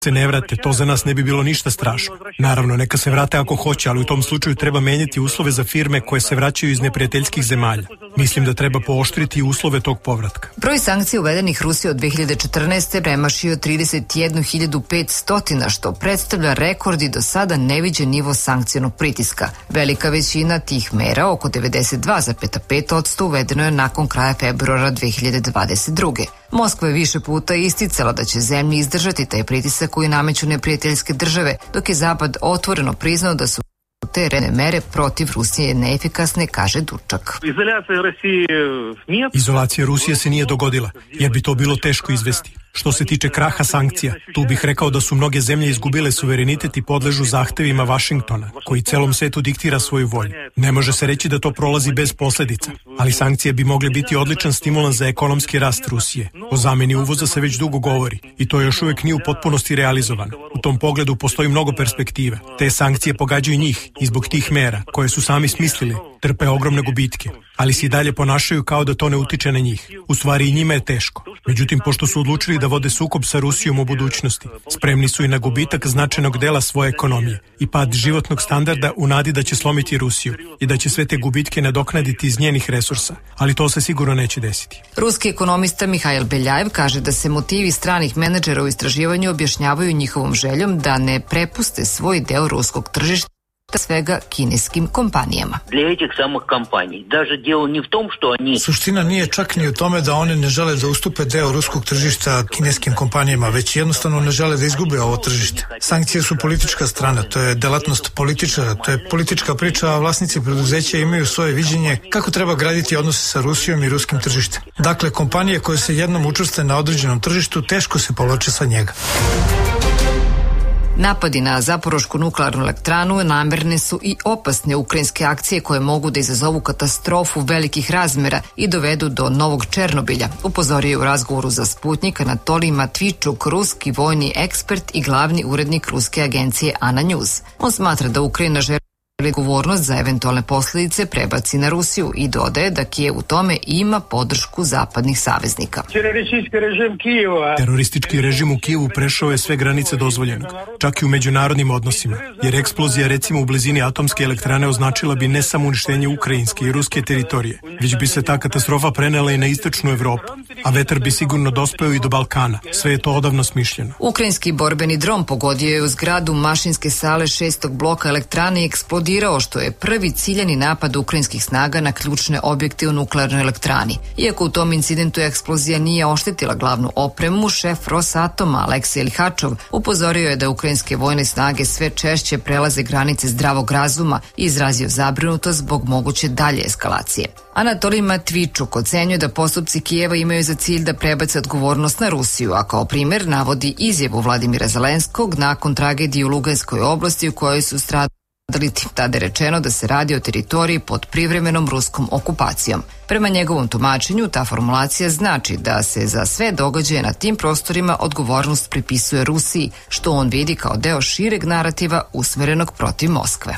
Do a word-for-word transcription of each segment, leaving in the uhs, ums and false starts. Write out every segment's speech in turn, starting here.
se ne vrate, to za nas ne bi bilo ništa strašno. Naravno, neka se vrate ako hoće, ali u tom slučaju treba menjati uslove za firme koje se vraćaju iz neprijateljskih zemalja. Mislim da treba pooštriti uslove tog povratka. Broj sankcija uvedenih Rusiji od dve hiljade četrnaeste. premašio trideset jednu hiljadu petsto, što predstavlja rekord i do sada neviđen nivo sankcionog pritiska. Velika većina tih mera, oko devedeset dva zarez pet posto, uvedeno je nakon kraja februara dve hiljade dvadeset druge. Moskva je više puta isticala da će zemlji izdržati taj pritisak koji nameću neprijateljske države, dok je Zapad otvoreno priznao da su te rene mere protiv Rusije neefikasne, kaže Durčak. Izolacija Rusije se nije dogodila, jer bi to bilo teško izvesti. Što se tiče kraha sankcija, tu bih rekao da su mnoge zemlje izgubile suverenitet i podležu zahtevima Vašingtona, koji celom svetu diktira svoju volju. Ne može se reći da to prolazi bez posledica, ali sankcije bi mogle biti odličan stimulans za ekonomski rast Rusije. O zameni uvoza se već dugo govori i to još uvijek nije u potpunosti realizovano. U tom pogledu postoji mnogo perspektive. Te sankcije pogađaju njih i zbog tih mera, koje su sami smislili, trpe ogromne gubitke, ali se i dalje ponašaju kao da to ne utiče na njih. U stvari i njima je teško. Međutim, pošto su odlučili da vode sukob sa Rusijom u budućnosti, spremni su i na gubitak značajnog dela svoje ekonomije i pad životnog standarda u nadi da će slomiti Rusiju i da će sve te gubitke nadoknaditi iz njenih resursa, ali to se sigurno neće desiti. Ruski ekonomista Mihail Beljajev kaže da se motivi stranih menadžera u istraživanju objašnjavaju njihovom željom da ne prepuste svoj deo ruskog tržišta svega kineskim kompanijama. Suština nije čak ni u tome da one ne žele da ustupe deo ruskog tržišta kineskim kompanijama, već jednostavno ne žele da izgube ovo tržište. Sankcije su politička strana, to je delatnost političara, to je politička priča, a vlasnici preduzeća imaju svoje viđenje kako treba graditi odnose sa Rusijom i ruskim tržištem. Dakle, kompanije koje se jednom učvrste na određenom tržištu teško se povlače sa njega. Napadi na Zaporošku nuklearnu elektranu namerne su i opasne ukrajinske akcije koje mogu da izazovu katastrofu velikih razmera i dovedu do novog Černobilja, upozorio je u razgovoru za Sputnik Anatolij Matvičuk, ruski vojni ekspert i glavni urednik ruske agencije Ana News. On smatra da Ukrajina želi odgovornost za eventualne posljedice prebaci na Rusiju i dodaje da Kijev u tome ima podršku zapadnih saveznika. Teroristički režim u Kijevu prešao je sve granice dozvoljenog, čak i u međunarodnim odnosima, jer eksplozija recimo u blizini atomske elektrane označila bi ne samo uništenje ukrajinske i ruske teritorije, već bi se ta katastrofa prenela i na istočnu Evropu, a vetar bi sigurno dospeo i do Balkana. Sve je to odavno smišljeno. Ukrajinski borbeni dron pogodio je u zgradu mašinske sale šestog bloka elektrane i eksplodirao, što je prvi ciljani napad ukrajinskih snaga na ključne objekte u nuklearnoj elektrani. Iako u tom incidentu eksplozija nije oštetila glavnu opremu, šef Rosatoma Aleksej Lihačov upozorio je da ukrajinske vojne snage sve češće prelaze granice zdravog razuma i izrazio zabrinutost zbog moguće dalje eskalacije. Anatolij Matvičuk ocenjuje da postupci Kijeva imaju za cilj da prebace odgovornost na Rusiju, a kao primjer navodi izjavu Vladimira Zelenskog nakon tragedije u Luganskoj oblasti u kojoj su stradali. Tada je rečeno da se radi o teritoriji pod privremenom ruskom okupacijom. Prema njegovom tumačenju, ta formulacija znači da se za sve događaje na tim prostorima odgovornost pripisuje Rusiji, što on vidi kao deo šireg narativa usmerenog protiv Moskve.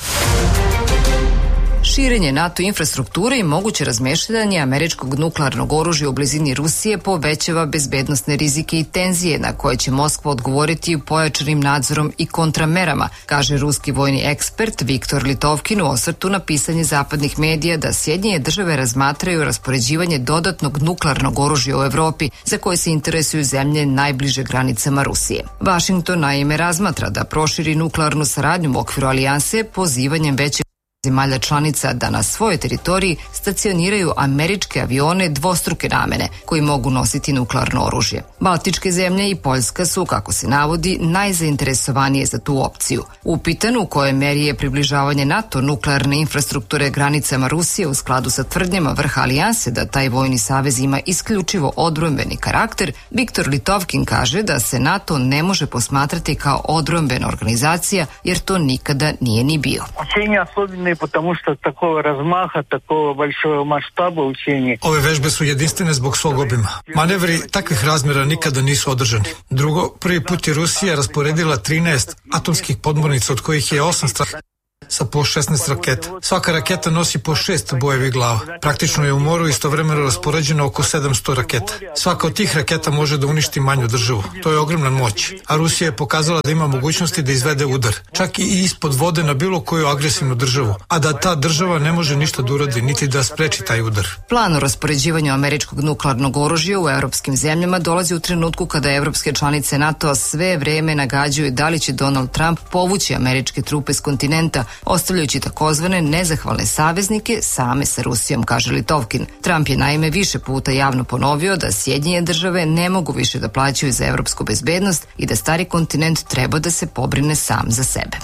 Širenje NATO infrastrukture i moguće razmještanje američkog nuklearnog oružja u blizini Rusije povećava bezbednosne rizike i tenzije na koje će Moskva odgovoriti pojačanim nadzorom i kontramerama, kaže ruski vojni ekspert Viktor Litovkin u osvrtu na pisanje zapadnih medija da Sjedinjene države razmatraju raspoređivanje dodatnog nuklearnog oružja u Evropi za koje se interesuju zemlje najbliže granicama Rusije. Vašington naime razmatra da proširi nuklearnu saradnju u okviru alijanse pozivanjem većeg zemalja članica da na svojoj teritoriji stacioniraju američke avione dvostruke namene koji mogu nositi nuklearno oružje. Baltičke zemlje i Poljska su, kako se navodi, najzainteresovanije za tu opciju. Upitan u kojoj meri je približavanje NATO nuklearne infrastrukture granicama Rusije u skladu sa tvrdnjama vrha alijanse da taj vojni savez ima isključivo odbrambeni karakter, Viktor Litovkin kaže da se NATO ne može posmatrati kao odbrambena organizacija jer to nikada nije ni bio. Потому что такого размаха, такого большого масштаба учения. Ove vežbe su jedinstvene zbog svog obima. Manevri takvih razmjera nikada nisu održani. Drugo, prvi put je Rusija rasporedila trinaest atomskih podmornica, od kojih je osam sa po šesnaest raketa. Svaka raketa nosi po šest bojevih glava. Praktično je u moru istovremeno raspoređeno oko sedamsto raketa. Svaka od tih raketa može da uništi manju državu. To je ogromna moć. A Rusija je pokazala da ima mogućnosti da izvede udar, čak i ispod vode na bilo koju agresivnu državu, a da ta država ne može ništa da uradi, niti da spreči taj udar. Plan o raspoređivanju američkog nuklearnog oružja u evropskim zemljama dolazi u trenutku kada evropske članice NATO-a sve vreme nagađaju da li će Donald Trump povući američke trupe s kontinenta, ostavljajući takozvane nezahvalne saveznike same sa Rusijom, kaže Litovkin. Trump je naime više puta javno ponovio da Sjedinjene države ne mogu više da plaćaju za evropsku bezbednost i da stari kontinent treba da se pobrine sam za sebe.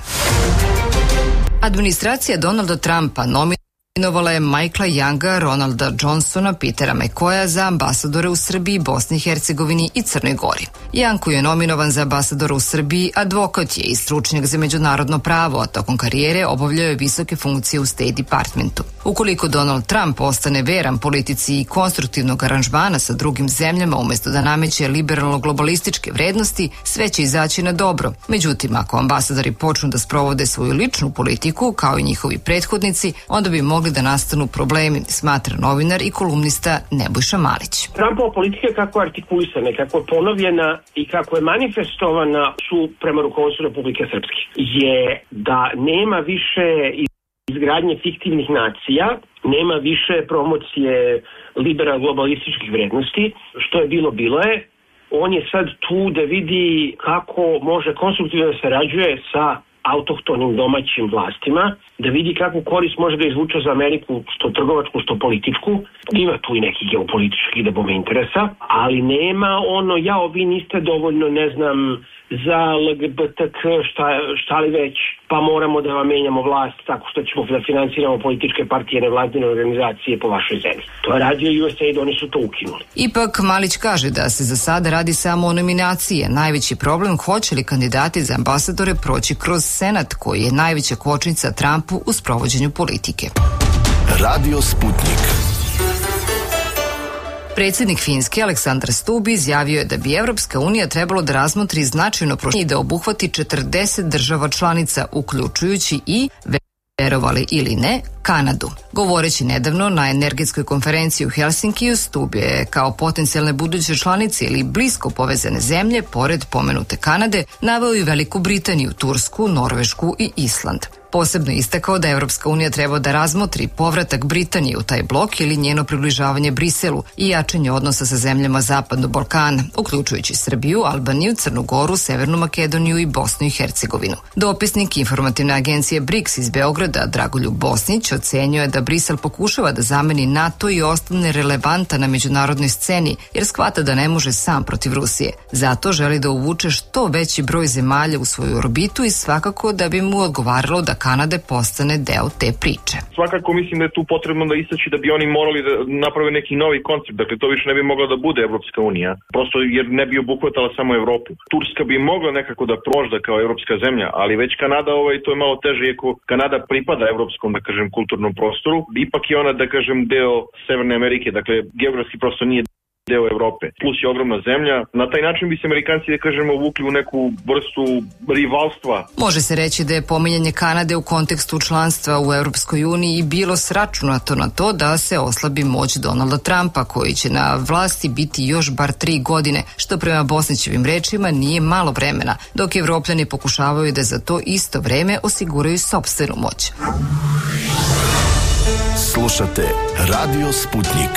Administracija Donalda Trumpa nominovala je Michaela Younga, Ronalda Johnsona, Petera McCoya za ambasadore u Srbiji, Bosni i Hercegovini i Crnoj Gori. Young, koji je nominovan za ambasadora u Srbiji, advokat je i stručnjak za međunarodno pravo, a tokom karijere obavljao je visoke funkcije u State Departmentu. Ukoliko Donald Trump ostane veran politici i konstruktivnog aranžmana sa drugim zemljama umesto da nameće liberalno-globalističke vrednosti, sve će izaći na dobro. Međutim, ako ambasadori počnu da sprovode svoju ličnu politiku, kao i njihovi prethodnici, onda bi mogli da nastanu problemi, smatra novinar i kolumnista Nebojša Malić. Trumpova politika kako je artikulisana, kako je ponovljena i kako je manifestovana su prema rukovodstvu Republike Srpske je da nema više izgradnje fiktivnih nacija, nema više promocije liberal globalističkih vrednosti, što je bilo bilo je. On je sad tu da vidi kako može konstruktivno da sarađuje sa autohtonim domaćim vlastima, da vidi kakvu korist može da izvuče za Ameriku, što trgovačku, što političku. Ima tu i nekih geopolitičkih da bome interesa, ali nema ono, jao, vi niste dovoljno, ne znam, za L G B T Q, šta, šta li već, pa moramo da vam menjamo vlast tako što ćemo da finansiramo političke partije, nevladine organizacije po vašoj zemlji. To je radio U S A I D, oni su to ukinuli. Ipak Malić kaže da se za sada radi samo o nominaciji. Najveći problem, hoće li kandidati za ambasadore proći kroz Senat, koji je najveća kočnica Trumpu u sprovođenju politike. Radio Sputnik. Predsjednik Finske Aleksandar Stubb izjavio je da bi Evropska unija trebalo da razmotri značajno proširenje i da obuhvati četrdeset država članica, uključujući i, verovali ili ne, Kanadu. Govoreći nedavno na energetskoj konferenciji u Helsinkiju, Stubb je kao potencijalne buduće članice ili blisko povezane zemlje, pored pomenute Kanade, naveo i Veliku Britaniju, Tursku, Norvešku i Island. Posebno istakao da Evropska unija treba da razmotri povratak Britanije u taj blok ili njeno približavanje Briselu i jačanje odnosa sa zemljama Zapadnog Balkana, uključujući Srbiju, Albaniju, Crnu Goru, Severnu Makedoniju i Bosnu i Hercegovinu. Dopisnik informativne agencije B R I C S iz Beograda, Dragoljub Bosnić, ocenio je da Brisel pokušava da zameni NATO i ostane relevantan na međunarodnoj sceni, jer shvata da ne može sam protiv Rusije. Zato želi da uvuče što veći broj zemalja u svoju orbitu i svakako da bi mu odgovaralo da Kanade postane deo te priče. Svakako mislim da je tu potrebno da istaći da bi oni morali da naprave neki novi koncept, dakle to više ne bi mogla da bude Evropska unija, prosto jer ne bi obuhvatala samo Evropu. Turska bi mogla nekako da prožda kao evropska zemlja, ali već Kanada, ovaj, to je malo teže, iako Kanada pripada evropskom, da kažem, kulturnom prostoru, ipak je ona, da kažem, deo Severne Amerike, dakle geografski prosto nije deo Evrope, plus je ogromna zemlja. Na taj način bi se Amerikanci, da kažemo, uvukli u neku vrstu rivalstva. Može se reći da je pominjanje Kanade u kontekstu članstva u Evropskoj uniji bilo sračunato na to da se oslabi moć Donalda Trumpa, koji će na vlasti biti još bar tri godine, što prema Bosnićevim rečima nije malo vremena, dok Evropljani pokušavaju da za to isto vreme osiguraju sopstvenu moć. Slušate Radio Sputnik.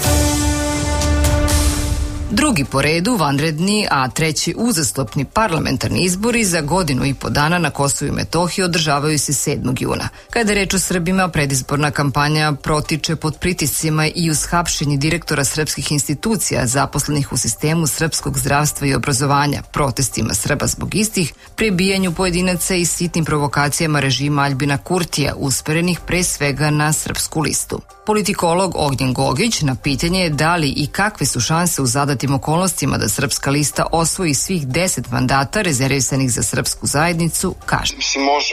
Drugi po redu vanredni, a treći uzastopni parlamentarni izbori za godinu i po dana na Kosovu i Metohiji održavaju se sedmog juna. Kada je reč o Srbima, predizborna kampanja protiče pod pritiscima i uz hapšenje direktora srpskih institucija zaposlenih u sistemu srpskog zdravstva i obrazovanja, protestima Srba zbog istih, prebijanju pojedinaca i sitnim provokacijama režima Aljbina Kurtija, usmerenih pre svega na Srpsku listu. Politikolog Ognjen Gogić na pitanje je da li i kakve su šanse u zadatim okolnostima da Srpska lista osvoji svih deset mandata rezervisanih za srpsku zajednicu, kaže. Mislim, može.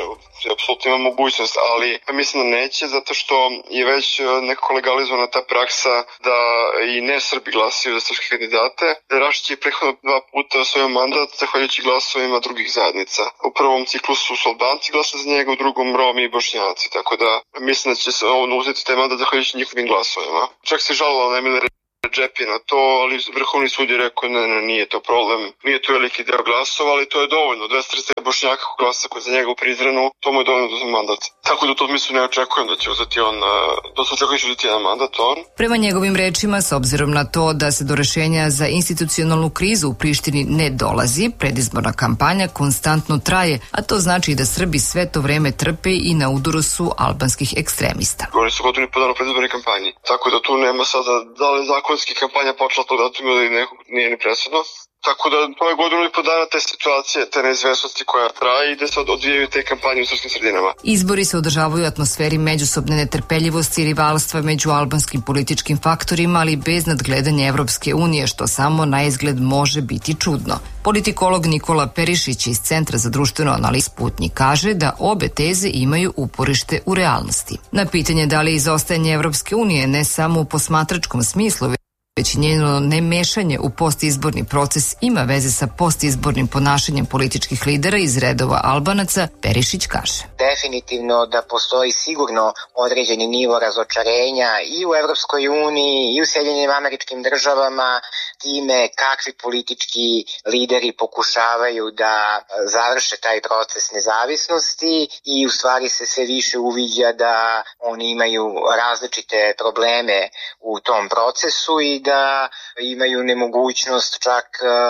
apsolutno ima mogućnost, ali mislim da neće, zato što je već nekako legalizovana ta praksa da i ne Srbi glasaju za srpske kandidate. Rašić je prethodno dva puta osvojio mandat zahvaljujući glasovima drugih zajednica. U prvom ciklusu su Albanci glasali za njega, u drugom Romi i Bošnjaci, tako da mislim da će se on uzeti taj mandat zahvaljujući njihovim glasovima. Čak se žalila na Emile Redžepi na to, ali Vrhovni sud je rekao ne, ne, nije to problem, nije to veliki deo glasova, ali to je dovoljno. dvesta trideset Bošnjaka glasa koji za njega u Prizrenu, to mu je dovoljno za mandat. Tako da u tom smislu ne očekujem da će uzeti on, da se očekuje da će uzeti jedan mandat on. Prema njegovim rečima, s obzirom na to da se do rešenja za institucionalnu krizu u Prištini ne dolazi, predizborna kampanja konstantno traje, a to znači da Srbi sve to vreme trpe i na udaru su albanskih ekstremista. Oni su gotovi po danu predizborne kampanji, tako da tu nema sada da li zakonski kampanja počela tog datuma ili nekog nije ni presudno. Tako da to je godinu i po dana te situacije, te neizvesnosti koja traje i da se odvijaju te kampanje u srpskim sredinama. Izbori se održavaju u atmosferi međusobne netrpeljivosti i rivalstva među albanskim političkim faktorima, ali bez nadgledanja Evropske unije, što samo na izgled može biti čudno. Politikolog Nikola Perišić iz Centra za društvenu analizu Sputnik kaže da obe teze imaju uporište u realnosti. Na pitanje da li izostajanje Evropske unije ne samo u posmatračkom smislu, već i njeno nemešanje u postizborni proces ima veze sa postizbornim ponašanjem političkih lidera iz redova Albanaca, Perišić kaže. Definitivno da postoji sigurno određeni nivo razočarenja i u Evropskoj uniji i u Sjedinjenim Američkim Državama time kakvi politički lideri pokušavaju da završe taj proces nezavisnosti i u stvari se sve više uviđa da oni imaju različite probleme u tom procesu i da imaju nemogućnost čak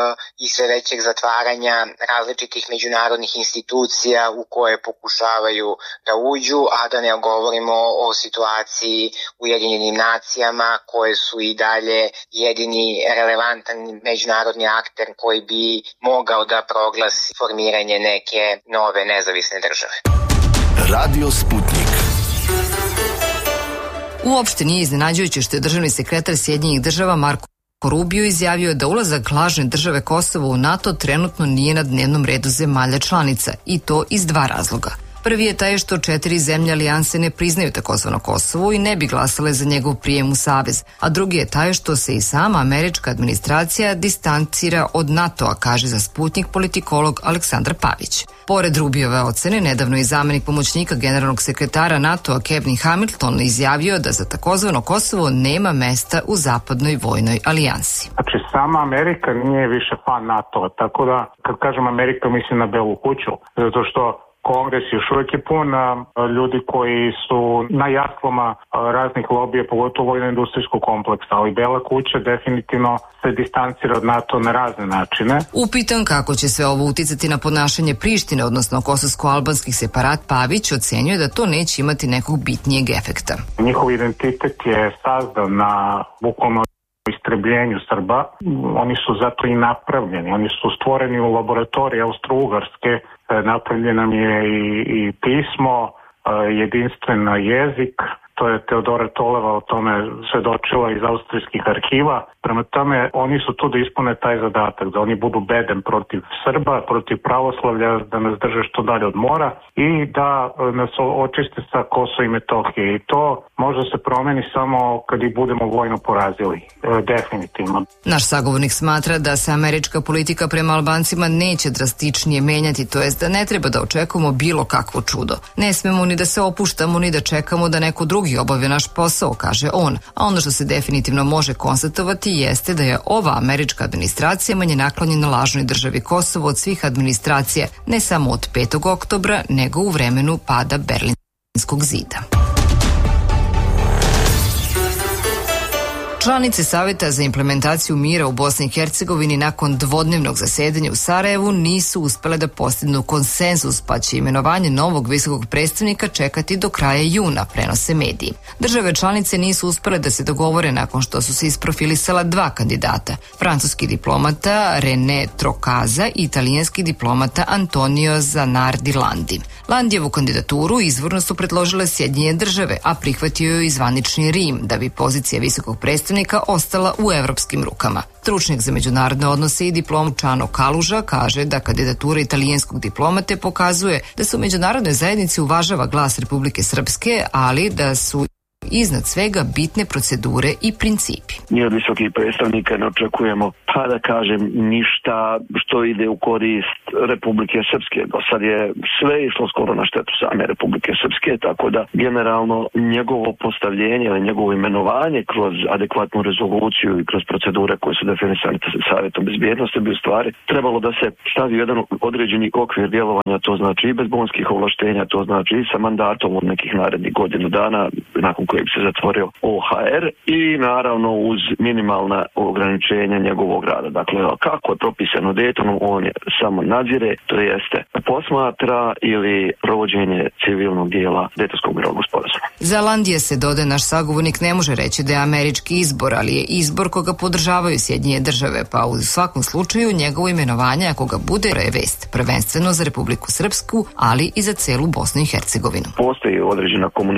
i sve većeg zatvaranja različitih međunarodnih institucija u koje pokušavaju da uđu, a da ne govorimo o situaciji u Ujedinjenim nacijama koje su i dalje jedini relevantan međunarodni akter koji bi mogao da proglasi formiranje neke nove nezavisne države. Radio Sputnik. Uopšte nije iznenađujuće što je državni sekretar Sjedinjenih država Marko Rubio izjavio da ulazak lažne države Kosovo u NATO trenutno nije na dnevnom redu zemalja članica, i to iz dva razloga. Prvi je taj što četiri zemlje alijanse ne priznaju takozvano Kosovo i ne bi glasale za njegov prijem u savez, a drugi je taj što se i sama američka administracija distancira od NATO-a, kaže za Sputnik politikolog Aleksandar Pavić. Pored Rubijove ocene, nedavno i zamenik pomoćnika generalnog sekretara NATO-a Kevin Hamilton izjavio da za takozvano Kosovo nema mesta u zapadnoj vojnoj alijansi. Znači, sama Amerika nije više fan NATO-a, tako da kad kažem Amerika mislim na Belu kuću, zato što Kongres još uvijek je pun ljudi koji su na jaslama raznih lobija, pogotovo vojno-industrijskog kompleksa, ali Bela kuća definitivno se distancira od NATO na razne načine. Upitan kako će sve ovo uticati na ponašanje Prištine, odnosno kosovsko-albanskih separat, Pavić ocenjuje da to neće imati nekog bitnijeg efekta. Njihov identitet je sazdan na bukvalno istrebljenju Srba. Oni su zato i napravljeni. Oni su stvoreni u laboratoriji Austro-Ugarske. Napravljeno nam je i, i pismo, jedinstven jezik. To je Teodora Toleva o tome svedočila iz austrijskih arhiva. Prema tome, oni su tu da ispune taj zadatak, da oni budu bedem protiv Srba, protiv pravoslavlja, da nas drže što dalje od mora i da nas očiste sa Kosova i Metohije. I to može se promeni samo kad ih budemo vojno porazili. E, definitivno. Naš sagovornik smatra da se američka politika prema Albancima neće drastičnije menjati, to jest da ne treba da očekujemo bilo kakvo čudo. Ne smemo ni da se opuštamo, ni da čekamo da neko drugi obavlja naš posao, kaže on. A ono što se definitivno može konstatovati jeste da je ova američka administracija manje naklonjena lažnoj državi Kosovo od svih administracija, ne samo od petog oktobra, nego u vremenu pada Berlinskog zida. Članice Saveta za implementaciju mira u Bosni i Hercegovini nakon dvodnevnog zasedanja u Sarajevu nisu uspele da postignu konsenzus, pa će imenovanje novog visokog predstavnika čekati do kraja juna, prenose mediji. Države članice nisu uspele da se dogovore nakon što su se isprofilisala dva kandidata, francuski diplomata René Trocaza i italijanski diplomata Antonio Zanardi Landi. Landijevu kandidaturu izvorno su predložile Sjedinjene države, a prihvatio je i zvanični Rim, da bi pozicija visokog predstavnika predstavnika ostala u evropskim rukama. Stručnjak za međunarodne odnose i diplom Čano Kaluža kaže da kandidatura italijanskog diplomate pokazuje da se u međunarodnoj zajednici uvažava glas Republike Srpske, ali da su iznad svega bitne procedure i principi. Mi od visokih predstavnika ne očekujemo, pa da kažem, ništa što ide u korist Republike Srpske. Do sad je sve išlo skoro na štetu same Republike Srpske, tako da generalno njegovo postavljenje ili njegovo imenovanje kroz adekvatnu rezoluciju i kroz procedure koje su definisane Savjetom bezbjednosti bi u stvari trebalo da se stavi jedan određeni okvir djelovanja, to znači i bez bonskih ovlaštenja, to znači i sa mandatom od nekih narednih godinu dana, nakon koji bi se zatvorio O H R i naravno uz minimalna ograničenja njegovog rada. Dakle, kako je propisano Daytonom, on je samo nadzire, to jeste posmatra ili provođenje civilnog dijela Daytonskog mirovnog sporazuma. Za Landije se dode naš sagovornik ne može reći da je američki izbor, ali je izbor koga podržavaju Sjedinjene države, pa u svakom slučaju njegovo imenovanje, ako ga bude, je vest, prvenstveno za Republiku Srpsku, ali i za celu Bosnu i Hercegovinu. Postoji određena komunikacija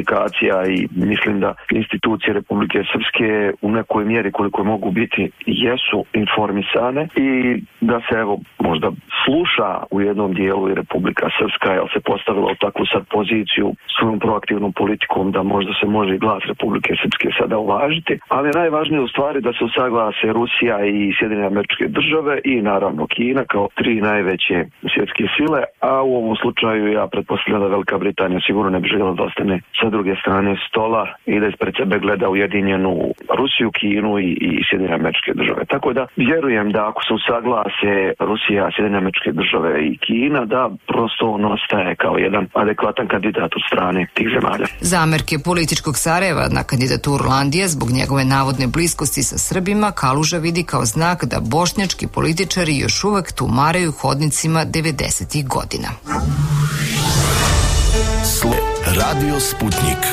i mislim da institucije Republike Srpske u nekoj mjeri koliko mogu biti jesu informisane i da se evo možda sluša u jednom dijelu i Republika Srpska, jer se postavila u takvu sad poziciju svojom proaktivnom politikom da možda se može i glas Republike Srpske sada uvažiti, ali najvažnije u stvari da se usaglase Rusija i Sjedinjene Američke Države i naravno Kina kao tri najveće svjetske sile, a u ovom slučaju ja pretpostavljam da Velika Britanija sigurno ne bi željela da ostane sa druge strane stola i da ispred sebe gleda ujedinjenu Rusiju, Kinu i, i Sjedinjene Američke Države. Tako da vjerujem da ako se usaglase Rusija, Sjedinjene Američke Države i Kina, da prosto on ostaje kao jedan adekvatan kandidat od strane tih zemalja. Zamerke političkog Sarajeva na kandidaturu Landija zbog njegove navodne bliskosti sa Srbima Kaluža vidi kao znak da bošnjački političari još uvek tumaraju hodnicima devedesetih godina. Radio Sputnik.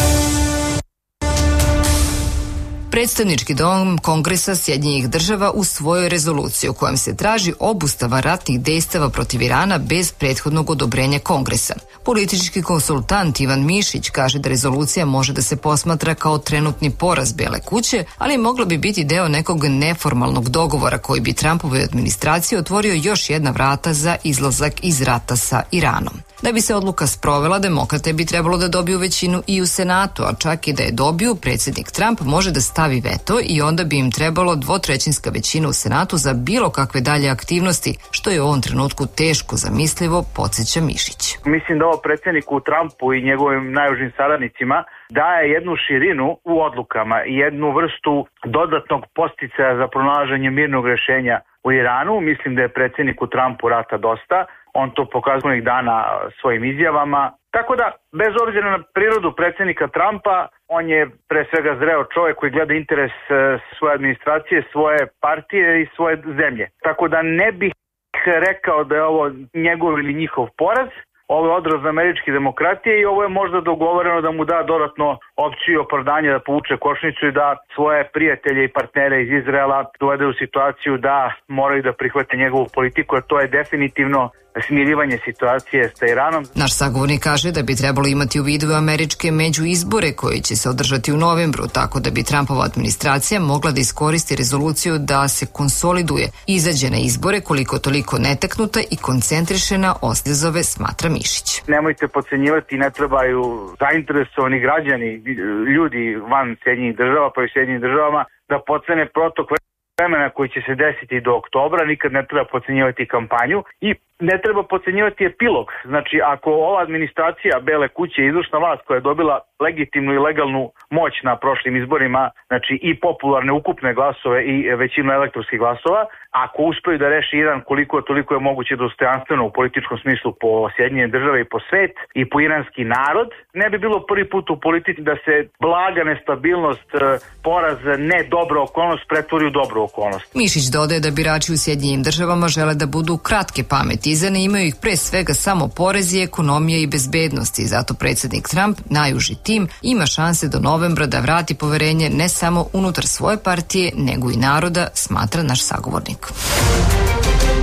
Predstavnički dom Kongresa Sjedinjenih država usvojio rezoluciju kojom se traži obustava ratnih dejstava protiv Irana bez prethodnog odobrenja Kongresa. Politički konsultant Ivan Mišić kaže da rezolucija može da se posmatra kao trenutni poraz Bele kuće, ali moglo bi biti deo nekog neformalnog dogovora koji bi Trumpovoj administraciji otvorio još jedna vrata za izlazak iz rata sa Iranom. Da bi se odluka sprovela, demokrate bi trebalo da dobiju većinu i u Senatu, a čak i da je dobiju, predsjednik Trump može da stavi veto i onda bi im trebalo dvotrećinska većina u Senatu za bilo kakve dalje aktivnosti, što je u ovom trenutku teško zamislivo, podsjeća Mišić. Mislim da ovo predsjedniku Trumpu i njegovim najužim saradnicima daje jednu širinu u odlukama i jednu vrstu dodatnog podsticaja za pronalaženje mirnog rješenja u Iranu. Mislim da je predsjedniku Trumpu rata dosta. On to pokazuje ovih dana svojim izjavama. Tako da, bez obzira na prirodu predsjednika Trumpa, on je pre svega zreo čovjek koji gleda interes svoje administracije, svoje partije i svoje zemlje. Tako da ne bih rekao da je ovo njegov ili njihov poraz. Ovo je odraz američke demokratije i ovo je možda dogovoreno da mu da dodatno opciju opravdanje da povuče kočnicu i da svoje prijatelje i partnere iz Izraela dovede u situaciju da moraju da prihvate njegovu politiku, jer to je definitivno smirivanje situacije sa Iranom. Naš sagovornik kaže da bi trebalo imati u vidu američke međuizbore koji će se održati u novembru, tako da bi Trumpova administracija mogla da iskoristi rezoluciju da se konsoliduje, izađe na izbore koliko toliko netaknuta i koncentriše na izazove, smatra Mišić. Nemojte podcenjivati, ne trebaju zainteresovani građani, ljudi van Sjedinjenih država pa i Sjedinjenim državama da podcene protok vremena koji će se desiti do oktobra. Nikad ne treba podcenjivati kampanju i ne treba podcenjivati epilog. Znači, ako ova administracija Bele kuće, izvršna vlast koja je dobila legitimnu i legalnu moć na prošlim izborima, znači i popularne ukupne glasove i većinu elektronskih glasova, ako uspeju da reši Iran koliko toliko je moguće dostojanstveno u političkom smislu po Sjedinjene države i po svet i po iranski narod, ne bi bilo prvi put u politici da se blaga nestabilnost, poraz, ne dobra okolnost pretvori u dobru okolnost. Mišić dodaje da birači u Sjedinjenim državama žele da budu kratke pameti i zanimaju ih pre svega samo porezi, ekonomije i bezbednosti. Zato predsjednik Trump, najuži tim, ima šanse do novembra da vrati poverenje ne samo unutar svoje partije, nego i naroda, smatra naš sagovornik.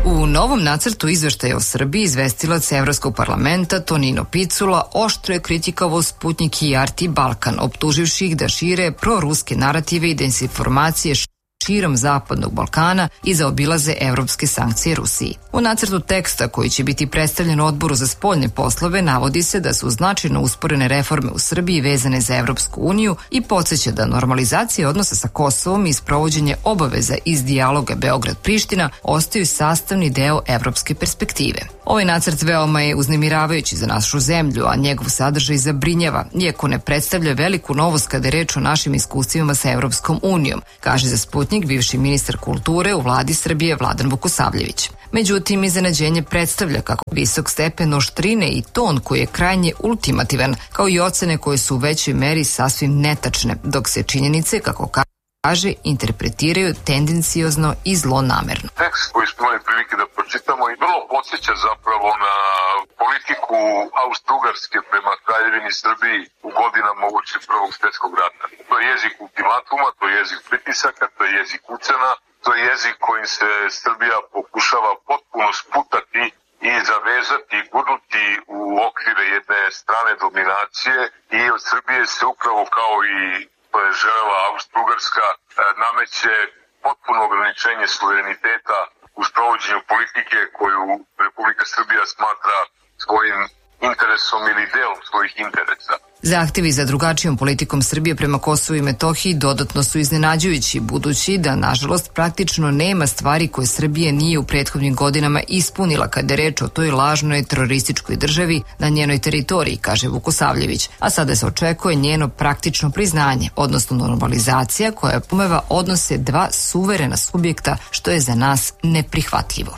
U novom nacrtu izveštaja o Srbiji izvestilac Evropskog parlamenta Tonino Picula oštro je kritikovao Sputnik i R T Balkan, optuživši ih da šire proruske narative i dezinformacije širom Zapadnog Balkana i zaobilaze evropske sankcije Rusiji. U nacrtu teksta koji će biti predstavljen Odboru za spoljne poslove navodi se da su značajno usporene reforme u Srbiji vezane za Evropsku uniju i podsjeća da normalizacija odnosa sa Kosovom i sprovođenje obaveza iz dijaloga Beograd-Priština ostaju sastavni deo evropske perspektive. Ovaj nacrt veoma je uznemiravajući za našu zemlju, a njegov sadržaj zabrinjava, iako ne predstavlja veliku novost kada je reč o našim iskustvima sa Evropskom unijom, kaže za Sputnik bivši ministar kulture u vladi Srbije Vladan Vukosavljević. Međutim, iznenađenje predstavlja kako visok stepen oštrine i ton koji je krajnje ultimativan, kao i ocene koje su u većoj meri sasvim netačne, dok se činjenice, kako kaže, interpretiraju tendenciozno i zlonamerno. Tekst koji smo imali prilike da pročitamo i vrlo podsjeća zapravo na politiku Austro-Ugarske prema Kraljevini Srbiji u godinama moguće Prvog svjetskog rata. To je jezik ultimatuma, to je jezik pritisaka, to je jezik ucena, to je jezik kojim se Srbija pokušava potpuno sputati i zavezati, gurnuti u okvire jedne strane dominacije i od Srbije se upravo kao i to je želela Austro-Ugarska nameće potpuno ograničenje suvereniteta u sprovođenju politike koju Republika Srbija smatra svojim interesom ili delom svojih interesa. Zahtevi za drugačijom politikom Srbije prema Kosovu i Metohiji dodatno su iznenađujući, budući da, nažalost, praktično nema stvari koje Srbija nije u prethodnim godinama ispunila kada je reč o toj lažnoj terorističkoj državi na njenoj teritoriji, kaže Vukosavljević, a sada se očekuje njeno praktično priznanje, odnosno normalizacija koja pomeva odnose dva suverena subjekta, što je za nas neprihvatljivo.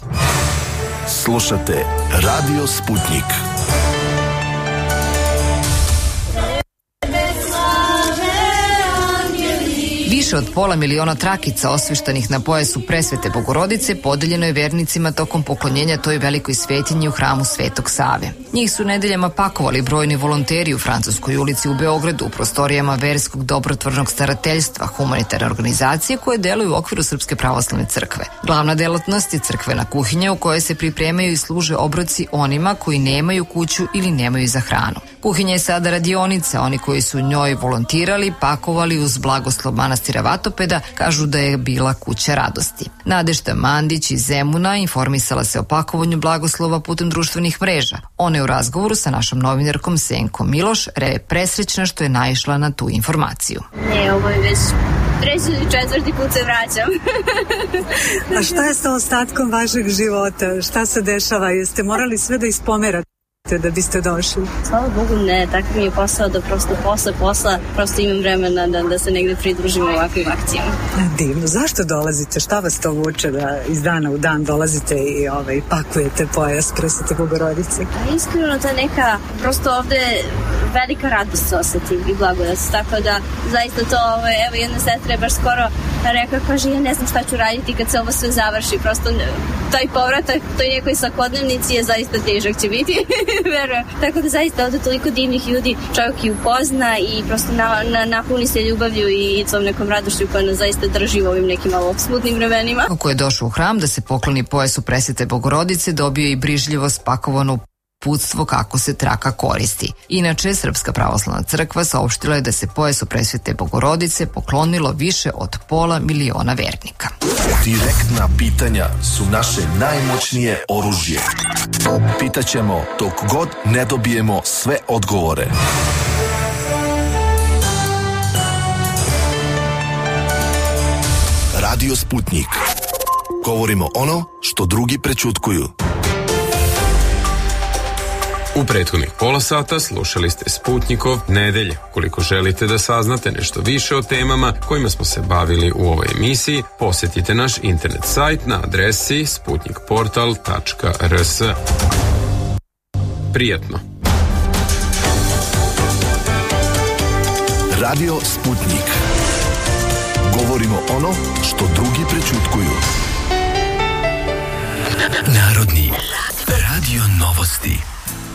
Slušate Radio Sputnik. Više od pola miliona trakica osveštanih na pojasu Presvete Bogorodice podeljeno je vernicima tokom poklonjenja toj velikoj svetinji u hramu Svetog Save. Njih su nedeljama pakovali brojni volonteri u Francuskoj ulici u Beogradu u prostorijama verskog dobrotvornog starateljstva, humanitarne organizacije koje deluju u okviru Srpske pravoslavne crkve. Glavna delatnost je crkvena kuhinja u kojoj se pripremaju i služe obroci onima koji nemaju kuću ili nemaju za hranu. Kuhinja je sada radionica, oni koji su njoj volontirali, pakovali uz blagoslov manastira Vatopeda, kažu da je bila kuća radosti. Nadešta Mandić iz Zemuna informisala se o pakovanju blagoslova putem društvenih mreža. Ona je u razgovoru sa našom novinarkom Senkom Miloš re presrećna što je naišla na tu informaciju. Ne, ovo je već treći ili četvrti put se vraćam. A šta je sa ostatkom vašeg života? Šta se dešava? Jeste morali sve da ispomerate da biste došli? Slava Bogu ne, tako mi je posao da prosto posle posla prosto imam vremena da, da se negde pridružim ovakvim akcijama. Divno, zašto dolazite? Šta vas to vuče da iz dana u dan dolazite i ovaj, pakujete pojas Presvete Bogorodice? A iskreno to je neka, prosto ovde velika radost se osjeti i blagodat, tako da zaista to, ovaj, evo jedna sestra je baš skoro rekla, kaže ja ne znam šta ću raditi kad se ovo sve završi, prosto taj povratak toj nekoj svakodnevnici je zaista težak će biti. Verujem. Tako da zaista ovde toliko divnih ljudi čovjek i upozna i prosto na, na, napuni se ljubavlju i tom nekom radošću koja nas zaista drži u ovim nekim malo smutnim vremenima. Ko je došao u hram da se pokloni pojasu Presvete Bogorodice, dobio i brižljivo spakovanu uputstvo kako se traka koristi. Inače, Srpska pravoslavna crkva saopštila je da se pojasu Presvete Bogorodice poklonilo više od pola miliona vernika. Direktna pitanja su naše najmoćnije oružje. Pitaćemo dok god ne dobijemo sve odgovore. Radio Sputnik. Govorimo ono što drugi prećutkuju. U prethodnih pola sata slušali ste Sputnikov Nedelje. Koliko želite da saznate nešto više o temama kojima smo se bavili u ovoj emisiji, posjetite naš internet sajt na adresi sputnikportal tačka r s. Prijatno. Radio Sputnik. Govorimo ono što drugi prećutkuju. Narodni radio novosti.